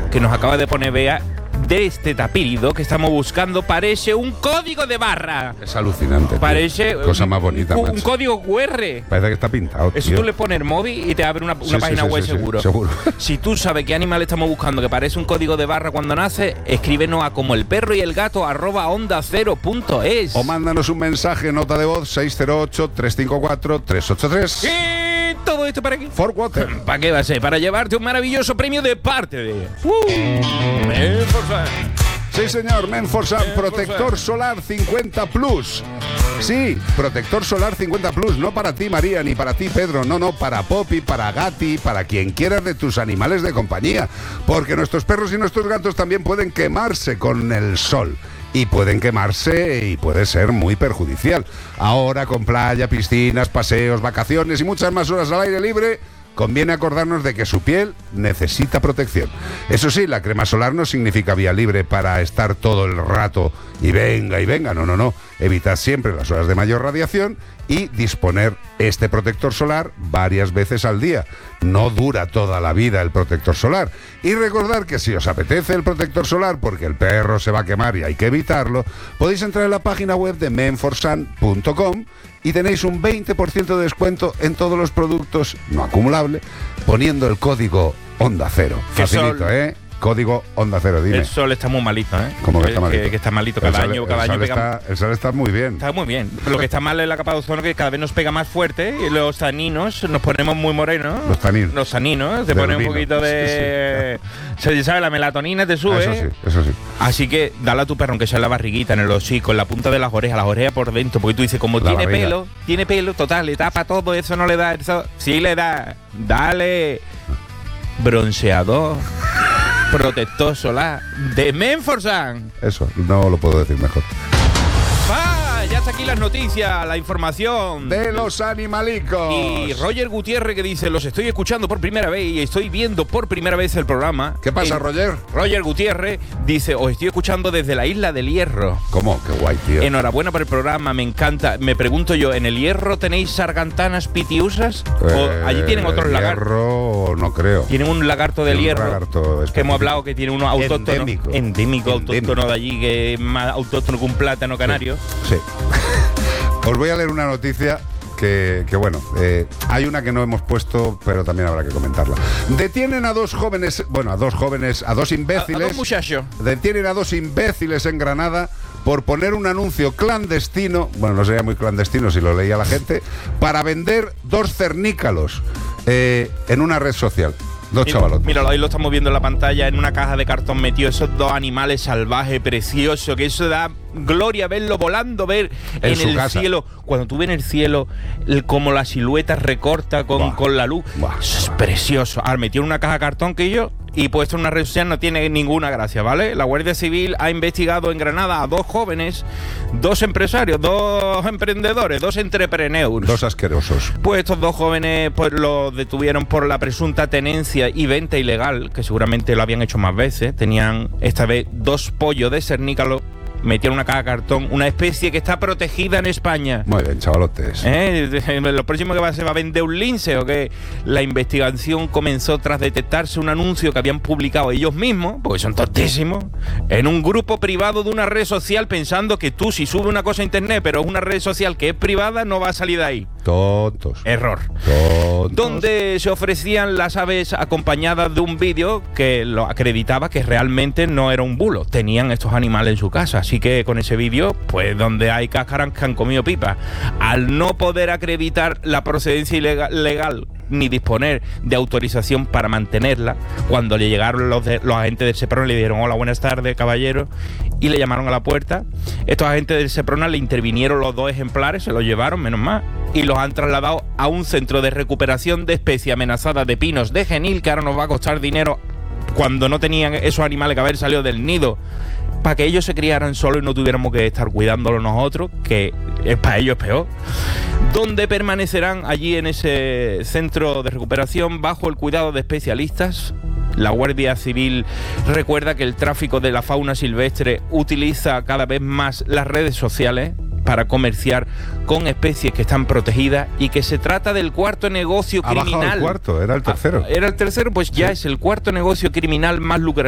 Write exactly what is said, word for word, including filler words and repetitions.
que nos acaba de poner Bea de este tapirido que estamos buscando parece un código de barra. Es alucinante. Parece tío. Cosa más bonita, un, macho. un código cu erre. Parece que está pintado. Eso tío. tú le pones el móvil y te abre una, una Sí, página sí, sí, web sí, seguro. Sí, seguro. Si tú sabes qué animal estamos buscando que parece un código de barra cuando nace, escríbenos a como el perro y el gato arroba onda cero punto es. O mándanos un mensaje, nota de voz seis cero ocho, tres cinco cuatro, tres ocho tres. ¿Y todo esto para qué? For Water. ¿Para qué va a ser? Para llevarte un maravilloso premio de parte de uh, Menforsan. Sí, señor, Menforsan, Menforsan. protector solar cincuenta plus. Sí, protector solar cincuenta plus, no para ti, María, ni para ti, Pedro, no, no, para Poppy, para Gatti, para quien quieras de tus animales de compañía, porque nuestros perros y nuestros gatos también pueden quemarse con el sol. Y pueden quemarse y puede ser muy perjudicial. Ahora, con playa, piscinas, paseos, vacaciones y muchas más horas al aire libre, conviene acordarnos de que su piel necesita protección. Eso sí, la crema solar no significa vía libre para estar todo el rato y venga y venga, no, no, no. Evitad siempre las horas de mayor radiación y disponer este protector solar varias veces al día. No dura toda la vida el protector solar. Y recordar que si os apetece el protector solar porque el perro se va a quemar y hay que evitarlo, podéis entrar en la página web de menforsan punto com y tenéis un veinte por ciento de descuento en todos los productos no acumulable poniendo el código Onda Cero. Que Facilito, sol. ¿eh? Código Onda Cero, dime. El sol está muy malito, ¿eh? ¿Cómo que está malito? Que, que está malito El cada sol- año, el cada año sol pega. está- El sol está muy bien. Está muy bien. Lo que está mal es la capa de ozono, que cada vez nos pega más fuerte y los taninos nos ponemos muy morenos. Los taninos. Los taninos. Te Del pone un vino. poquito de... Se sabe, la melatonina te sube. Eso sí, eso sí. Así que dale a tu perro, aunque sea en la barriguita, en el hocico, en la punta de las orejas, las orejas por dentro, porque tú dices, como La tiene barriga. pelo, tiene pelo, total, le tapa todo, eso no le da, eso sí le da. Dale bronceador, protector solar de Menforsan. Eso, no lo puedo decir mejor. ¡Ah! Ya está aquí las noticias, la información. De los animalicos. Y Roger Gutiérrez que dice, los estoy escuchando por primera vez y estoy viendo por primera vez el programa. ¿Qué pasa, Eh, Roger? Roger Gutiérrez dice, os estoy escuchando desde la isla del Hierro. ¿Cómo? Qué guay, tío. Enhorabuena por el programa, me encanta. Me pregunto yo, ¿en el Hierro tenéis sargantanas pitiusas? ¿O Eh, allí tienen otros lagartos? Hierro, no creo. Tienen un lagarto del Un Hierro lagarto que específico. hemos hablado que tiene uno autóctono. Endémico. Endémico, autóctono Endémico. de allí, que es más autóctono que un plátano canario. Sí. Os voy a leer una noticia que, que bueno, eh, hay una que no hemos puesto, pero también habrá que comentarla. Detienen a dos jóvenes, bueno, a dos jóvenes, a dos A, a imbéciles. dos muchachos. Detienen a dos imbéciles en Granada por poner un anuncio clandestino, bueno, no sería muy clandestino si lo leía la gente, para vender dos cernícalos eh, en una red social. Dos Mira, chavalotes. míralo, ahí lo estamos viendo en la pantalla, en una caja de cartón metido esos dos animales salvajes, preciosos, que eso da gloria verlo volando, ver En en, su el casa. cielo, cuando tú ves en el cielo el- como la silueta recorta con, Buah. con la luz. Buah. Eso es precioso. Ahora metido en una caja de cartón que yo y puesto en una red social no tiene ninguna gracia, ¿vale? La Guardia Civil ha investigado en Granada a dos jóvenes, dos empresarios, dos emprendedores, dos entrepreneurs. Dos asquerosos. Pues estos dos jóvenes pues los detuvieron por la presunta tenencia y venta ilegal, que seguramente lo habían hecho más veces. Tenían esta vez dos pollos de cernícalo, metieron una caja de cartón, una especie que está protegida en España. Muy bien, chavalotes. ¿Eh? Lo próximo que va a hacer, va a vender un lince o qué. La investigación comenzó tras detectarse un anuncio que habían publicado ellos mismos, porque son tontísimos, en un grupo privado de una red social, pensando que tú si subes una cosa a internet pero es una red social que es privada no va a salir de ahí. Tontos. Error. Tontos. Donde se ofrecían las aves acompañadas de un vídeo que lo acreditaba que realmente no era un bulo, tenían estos animales en su casa. Así que con ese vídeo, pues donde hay cáscaras que han comido pipa. Al no poder acreditar la procedencia ilegal, legal ni disponer de autorización para mantenerla, cuando le llegaron los, de, los agentes del Seprona le dijeron hola, buenas tardes, caballero, y le llamaron a la puerta. Estos agentes del Seprona le intervinieron los dos ejemplares, se los llevaron, menos mal, y los han trasladado a un centro de recuperación de especie amenazada de pinos de Genil, que ahora nos va a costar dinero cuando no tenían esos animales que haber salido del nido, para que ellos se criaran solos y no tuviéramos que estar cuidándolo nosotros, que es para ellos peor. Donde permanecerán allí en ese centro de recuperación bajo el cuidado de especialistas. La Guardia Civil recuerda que el tráfico de la fauna silvestre utiliza cada vez más las redes sociales para comerciar con especies que están protegidas y que se trata del cuarto negocio Ha criminal. bajado el cuarto, era el tercero. Ah, era el tercero, pues ya Sí. es el cuarto negocio criminal más lucrativo